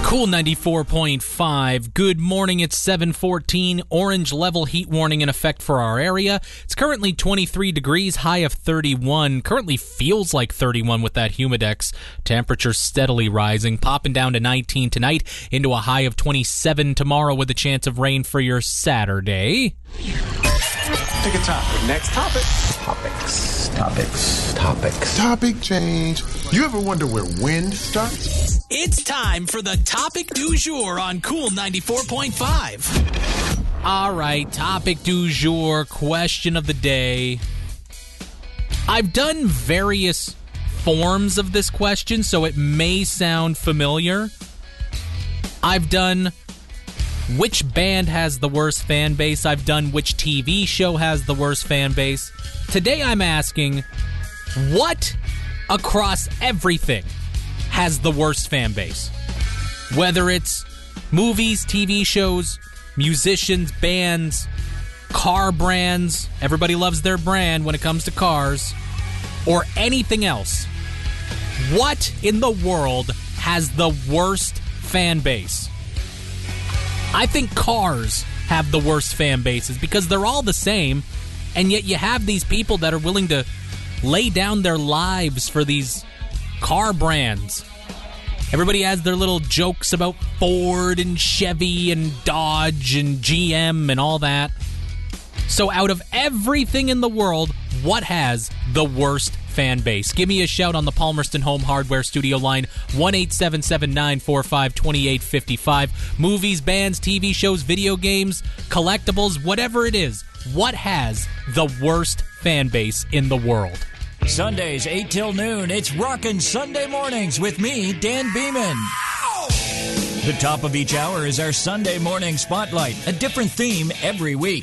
Cool 94.5. Good morning. It's 7:14. Orange level heat warning in effect for our area. It's currently 23 degrees, high of 31. Currently feels like 31 with that humidex. Temperature steadily rising, popping down to 19 tonight, into a high of 27 tomorrow with a chance of rain for your Saturday. Pick a topic. Next topic. Topics. Topic change. You ever wonder where wind starts? It's time for the topic du jour on Cool 94.5. All right, topic du jour, question of the day. I've done various forms of this question, so it may sound familiar. I've done which band has the worst fan base. I've done which TV show has the worst fan base. Today I'm asking, what across everything has the worst fan base? Whether it's movies, TV shows, musicians, bands, car brands, everybody loves their brand when it comes to cars, or anything else. What in the world has the worst fan base? I think cars have the worst fan bases because they're all the same, and yet you have these people that are willing to lay down their lives for these car brands. Everybody has their little jokes about Ford and Chevy and Dodge and GM and all that. So out of everything in the world, what has the worst fan base? Give me a shout on the Palmerston Home Hardware Studio line, 1-877-945-2855. Movies, bands, TV shows, video games, collectibles, whatever it is. What has the worst fan base in the world? Sundays, 8 till noon, it's Rockin' Sunday Mornings with me, Dan Beeman. The top of each hour is our Sunday morning spotlight, a different theme every week.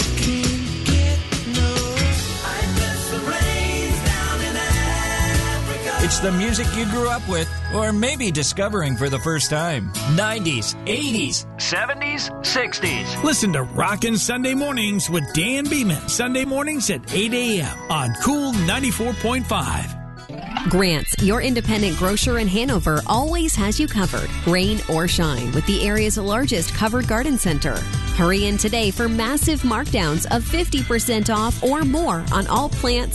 It's the music you grew up with, or maybe discovering for the first time. 90s, 80s, 70s, 60s. Listen to Rockin' Sunday Mornings with Dan Beeman. Sunday mornings at 8 a.m. on Cool 94.5. Grants, your independent grocer in Hanover, always has you covered, rain or shine, with the area's largest covered garden center. Hurry in today for massive markdowns of 50% off or more on all plants,